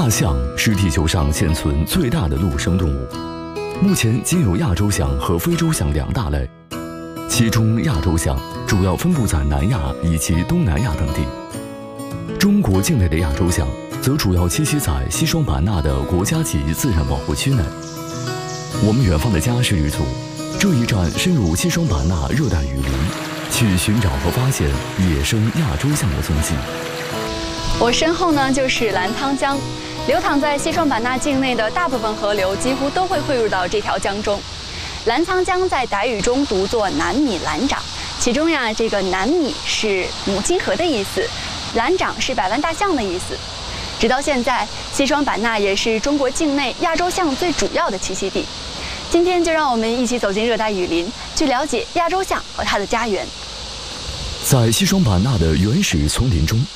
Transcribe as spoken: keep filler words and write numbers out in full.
大象是地球上现存最大的陆生动物，目前仅有亚洲象和非洲象两大类，其中亚洲象主要分布在南亚以及东南亚等地。中国境内的亚洲象则主要栖息在西双版纳的国家级自然保护区内。我们远方的家事一族，这一站深入西双版纳热带雨林，去寻找和发现野生亚洲象的踪迹。 我身后呢就是澜沧江，流淌在西双版纳境内的大部分河流几乎都会汇入到这条江中。澜沧江在傣语中读作南米澜长，其中呀这个南米是母亲河的意思，澜长是百万大象的意思。直到现在，西双版纳也是中国境内亚洲象最主要的栖息地。今天就让我们一起走进热带雨林，去了解亚洲象和它的家园。 在西双版纳的原始丛林中，